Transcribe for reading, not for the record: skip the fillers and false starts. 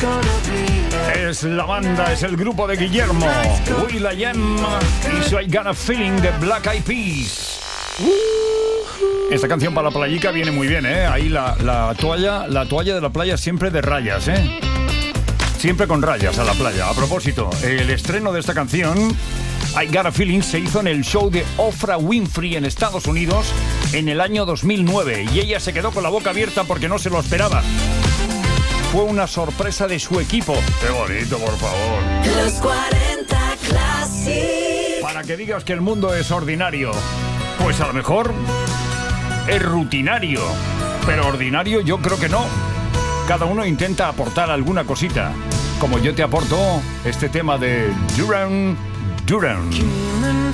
Es la banda, es el grupo de Guillermo, will.i.am y So I Got a Feeling de Black Eyed Peas. Esta canción para la playica viene muy bien, ¿eh? Ahí la toalla de la playa siempre de rayas, ¿eh? Siempre con rayas a la playa. A propósito, el estreno de esta canción, I Got a Feeling, se hizo en el show de Oprah Winfrey en Estados Unidos en el año 2009 y ella se quedó con la boca abierta porque no se lo esperaba. Fue una sorpresa de su equipo. ¡Qué bonito, por favor! Los 40 Classic. Para que digas que el mundo es ordinario, pues a lo mejor es rutinario, pero ordinario yo creo que no. Cada uno intenta aportar alguna cosita, como yo te aporto este tema de Duran Duran.